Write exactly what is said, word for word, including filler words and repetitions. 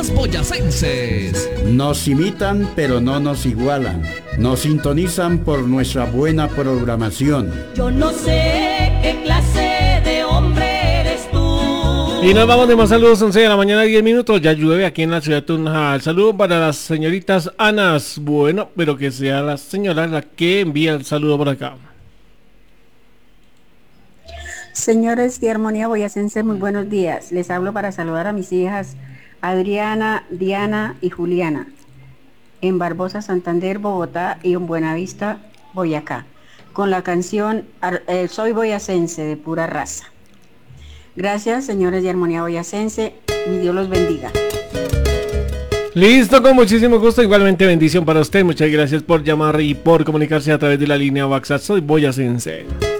Boyacenses. Nos imitan pero no nos igualan. Nos sintonizan por nuestra buena programación. Yo no sé qué clase de hombre eres tú. Y nos vamos de más saludos, once de la mañana, diez minutos. Ya llueve aquí en la ciudad de Tunja. El saludo para las señoritas Anas. Bueno, pero que sea la señora la que envía el saludo por acá. Señores de Armonía Boyacense, muy buenos días. Les hablo para saludar a mis hijas Adriana, Diana y Juliana, en Barbosa, Santander, Bogotá y en Buenavista, Boyacá, con la canción eh, Soy Boyacense de pura raza. Gracias, señores de Armonía Boyacense, mi Dios los bendiga. Listo, con muchísimo gusto, igualmente bendición para usted. Muchas gracias por llamar y por comunicarse a través de la línea WhatsApp. Soy Boyacense.